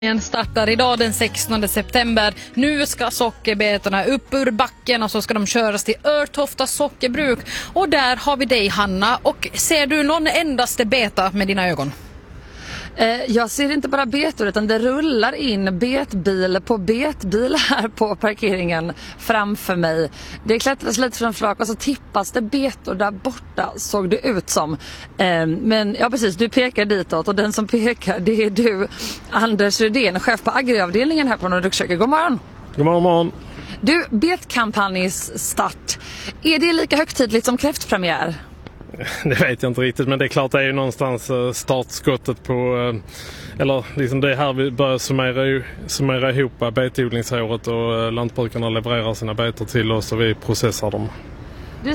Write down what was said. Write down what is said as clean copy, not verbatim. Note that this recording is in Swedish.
Startar idag den 16 september. Nu ska sockerbetorna upp ur backen och så ska de köras till Örtofta sockerbruk. Och där har vi dig, Hanna. Och ser du någon endaste beta med dina ögon? Jag ser inte bara betor utan det rullar in betbil på betbil här på parkeringen framför mig. Det klättras lite från flak och så tippas det betor där borta, såg det ut som. Men ja, precis, du pekar ditåt och den som pekar, det är du, Anders Rydén, chef på agriavdelningen här på Norrköping. God morgon! God morgon! Du, betkampanjs start, är det lika högtidligt som kräftpremiär? Det vet jag inte riktigt, men det är klart det är ju någonstans startskottet på, eller liksom det är här vi börjar summera ihop betodlingsåret och lantbrukarna levererar sina betor till oss och vi processar dem.